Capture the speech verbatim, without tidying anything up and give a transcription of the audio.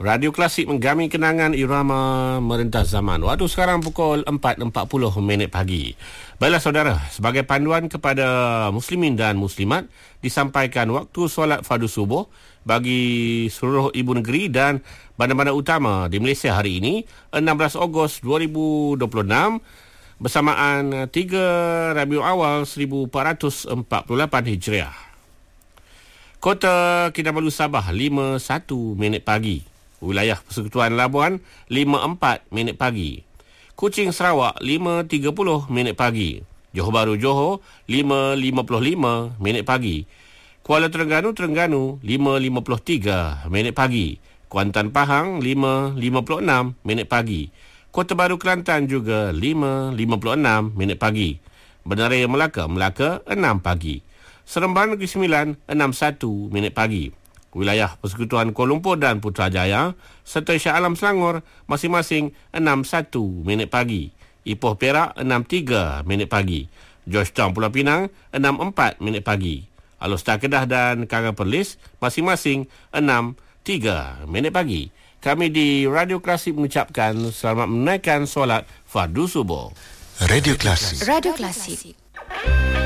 Radio Klasik menggami kenangan irama merentas zaman. Waktu sekarang pukul empat empat puluh minit pagi. Baiklah saudara, sebagai panduan kepada muslimin dan muslimat, disampaikan waktu solat fardu subuh bagi seluruh ibu negeri dan bandar-bandar utama di Malaysia hari ini, enam belas Ogos dua ribu dua puluh enam, bersamaan tiga Rabiul Awal seribu empat ratus empat puluh lapan Hijriah. Kota Kinabalu Sabah lima satu minit pagi. Wilayah Persekutuan Labuan lima empat minit pagi. Kuching Sarawak lima tiga puluh minit pagi. Johor Bahru Johor lima lima puluh lima minit pagi. Kuala Terengganu Terengganu lima lima puluh tiga minit pagi. Kuantan Pahang lima lima puluh enam minit pagi. Kota Baru Kelantan juga lima lima puluh enam minit pagi. Bandaraya Melaka Melaka enam pagi. Seremban Negeri Sembilan enam satu minit pagi. Wilayah Persekutuan Kuala Lumpur dan Putrajaya serta Shah Alam Selangor masing-masing enam satu minit pagi. Ipoh Perak enam tiga minit pagi. Georgetown Pulau Pinang enam empat minit pagi. Alor-Star Kedah dan Karang Perlis masing-masing enam tiga minit pagi. Kami di Radio Klasik mengucapkan selamat menunaikan solat fardu subuh. Radio Klasik. Radio Klasik.